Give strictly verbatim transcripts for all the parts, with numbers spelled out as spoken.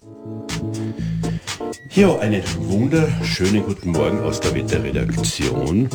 Ja, einen wunderschönen guten Morgen aus der Wetterredaktion.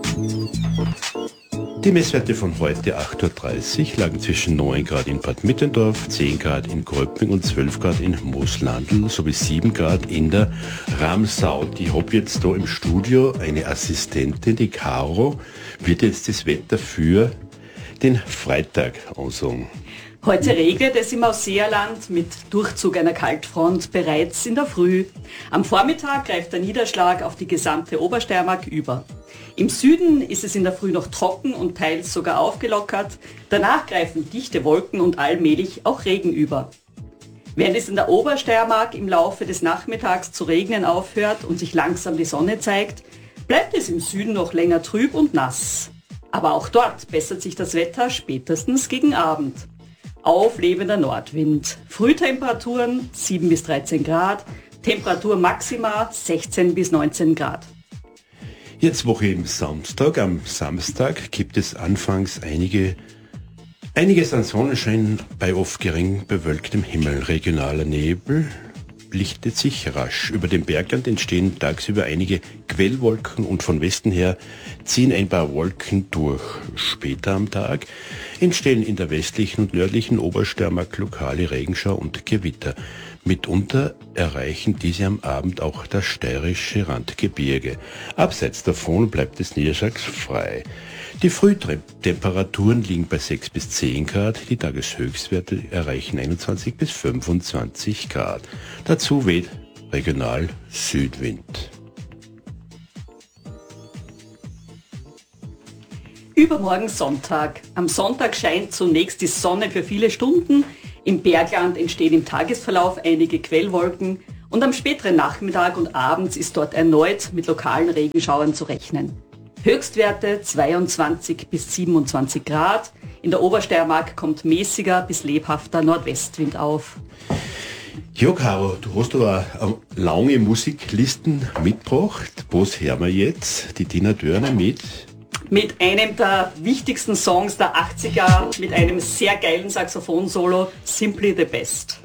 Die Messwerte von heute acht Uhr dreißig lagen zwischen neun Grad in Bad Mitterndorf, zehn Grad in Gröbming und zwölf Grad in Mooslandl sowie sieben Grad in der Ramsau. Ich habe jetzt da im Studio eine Assistentin, die Caro, wird jetzt das Wetter für den Freitag ansagen. Heute regnet es im Ausseerland mit Durchzug einer Kaltfront bereits in der Früh. Am Vormittag greift der Niederschlag auf die gesamte Obersteiermark über. Im Süden ist es in der Früh noch trocken und teils sogar aufgelockert. Danach greifen dichte Wolken und allmählich auch Regen über. Während es in der Obersteiermark im Laufe des Nachmittags zu regnen aufhört und sich langsam die Sonne zeigt, bleibt es im Süden noch länger trüb und nass. Aber auch dort bessert sich das Wetter spätestens gegen Abend. Auflebender Nordwind. Frühtemperaturen sieben bis dreizehn Grad, Temperatur maxima sechzehn bis neunzehn Grad. Jetzt Woche im Samstag. Am Samstag gibt es anfangs einige, einiges an Sonnenschein bei oft gering bewölktem Himmel. Regionaler Nebel lichtet sich rasch. Über dem Bergland entstehen tagsüber einige Quellwolken und von Westen her ziehen ein paar Wolken durch. Später am Tag entstehen in der westlichen und nördlichen Obersteiermark lokale Regenschauer und Gewitter. Mitunter erreichen diese am Abend auch das steirische Randgebirge. Abseits davon bleibt es niederschlagsfrei. Die Frühtemperaturen liegen bei sechs bis zehn Grad, die Tageshöchstwerte erreichen einundzwanzig bis fünfundzwanzig Grad. Dazu weht regional Südwind. Übermorgen Sonntag. Am Sonntag scheint zunächst die Sonne für viele Stunden. Im Bergland entstehen im Tagesverlauf einige Quellwolken und am späteren Nachmittag und abends ist dort erneut mit lokalen Regenschauern zu rechnen. Höchstwerte zweiundzwanzig bis siebenundzwanzig Grad. In der Obersteiermark kommt mäßiger bis lebhafter Nordwestwind auf. Ja, Caro, du hast aber lange Musiklisten mitgebracht. Was hören wir jetzt? Die Tina Turner mit? Mit einem der wichtigsten Songs der achtziger, mit einem sehr geilen Saxophon-Solo, Simply the Best.